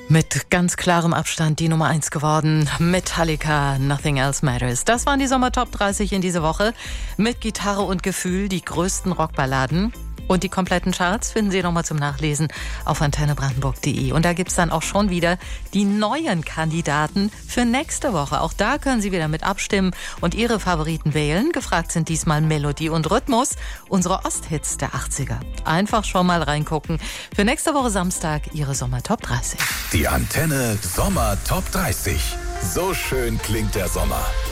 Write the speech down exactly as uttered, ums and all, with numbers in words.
Mit ganz klarem Abstand die Nummer eins geworden. Metallica, Nothing Else Matters. Das waren die Sommer-Top dreißig in dieser Woche. Mit Gitarre und Gefühl die größten Rockballaden. Und die kompletten Charts finden Sie nochmal zum Nachlesen auf antenne brandenburg punkt de. Und da gibt's dann auch schon wieder die neuen Kandidaten für nächste Woche. Auch da können Sie wieder mit abstimmen und Ihre Favoriten wählen. Gefragt sind diesmal Melodie und Rhythmus, unsere Osthits der achtziger. Einfach schon mal reingucken. Für nächste Woche Samstag Ihre Sommer-Top dreißig. Die Antenne Sommer Top dreißig. So schön klingt der Sommer.